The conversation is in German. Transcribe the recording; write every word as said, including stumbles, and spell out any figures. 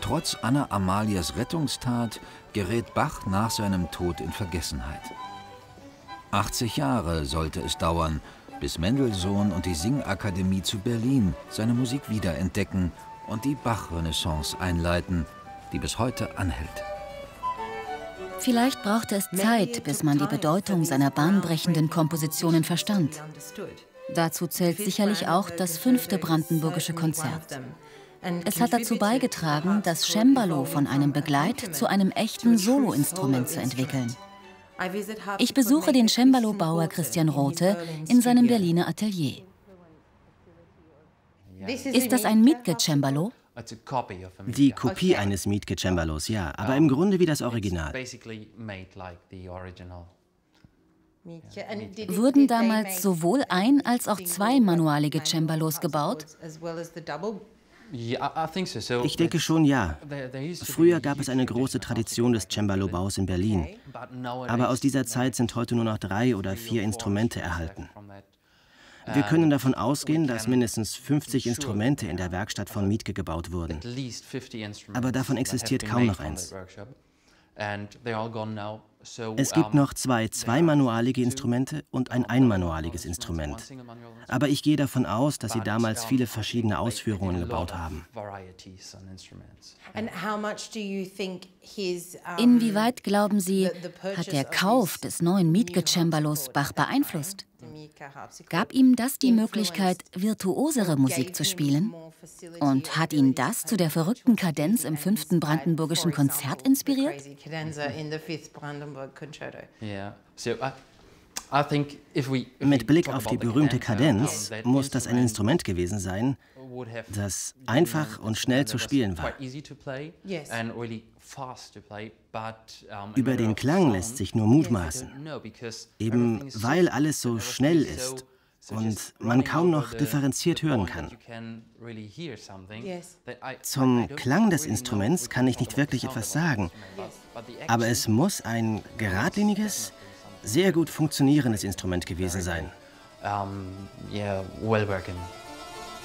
trotz Anna Amalias Rettungstat gerät Bach nach seinem Tod in Vergessenheit. achtzig Jahre sollte es dauern, bis Mendelssohn und die Singakademie zu Berlin seine Musik wiederentdecken und die Bach-Renaissance einleiten, die bis heute anhält. Vielleicht brauchte es Zeit, bis man die Bedeutung seiner bahnbrechenden Kompositionen verstand. Dazu zählt sicherlich auch das fünfte Brandenburgische Konzert. Es hat dazu beigetragen, das Cembalo von einem Begleit- zu einem echten Soloinstrument zu entwickeln. Ich besuche den Cembalo-Bauer Christian Rothe in seinem Berliner Atelier. Ist das ein Mietke-Cembalo? Die Kopie eines Mietke-Cembalos, ja, aber im Grunde wie das Original. Wurden damals sowohl ein- als auch zwei manualige Cembalos gebaut? Ich denke schon, ja. Früher gab es eine große Tradition des Cembalo-Baus in Berlin. Aber aus dieser Zeit sind heute nur noch drei oder vier Instrumente erhalten. Wir können davon ausgehen, dass mindestens fünfzig Instrumente in der Werkstatt von Mietke gebaut wurden. Aber davon existiert kaum noch eins. Es gibt noch zwei zweimanualige Instrumente und ein einmanualiges Instrument. Aber ich gehe davon aus, dass sie damals viele verschiedene Ausführungen gebaut haben. Inwieweit, glauben Sie, hat der Kauf des neuen Mietke-Cembalos Bach beeinflusst? Gab ihm das die Möglichkeit, virtuosere Musik zu spielen? Und hat ihn das zu der verrückten Kadenz im fünften Brandenburgischen Konzert inspiriert? Mit Blick auf die berühmte Kadenz muss das ein Instrument gewesen sein, das einfach und schnell zu spielen war. Über den Klang lässt sich nur mutmaßen, eben weil alles so schnell ist und man kaum noch differenziert hören kann. Zum Klang des Instruments kann ich nicht wirklich etwas sagen, aber es muss ein geradliniges, sehr gut funktionierendes Instrument gewesen sein. Um, yeah, well working.